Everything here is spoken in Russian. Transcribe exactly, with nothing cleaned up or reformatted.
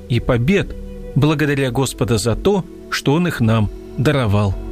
и побед благодаря Господа за то, что Он их нам даровал.